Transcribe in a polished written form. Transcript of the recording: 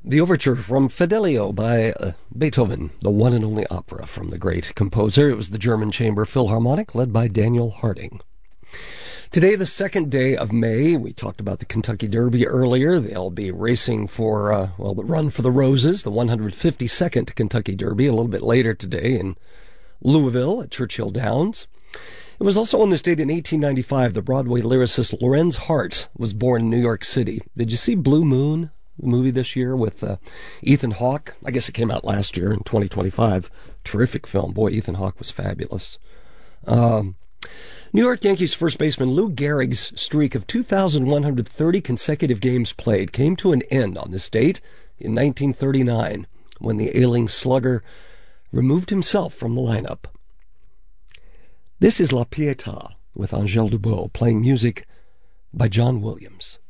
The overture from Fidelio by Beethoven, the one and only opera from the great composer. It was the German Chamber Philharmonic, led by Daniel Harding. Today, the second day of May, we talked about the Kentucky Derby earlier. They'll be racing for, the Run for the Roses, the 152nd Kentucky Derby, a little bit later today in Louisville at Churchill Downs. It was also on this date in 1895, the Broadway lyricist Lorenz Hart was born in New York City. Did you see Blue Moon, the movie this year with Ethan Hawke? I guess it came out last year in 2025. Terrific film. Boy, Ethan Hawke was fabulous. New York Yankees first baseman Lou Gehrig's streak of 2,130 consecutive games played came to an end on this date in 1939 when the ailing slugger removed himself from the lineup. This is La Pietà with Angèle Dubos playing music by John Williams.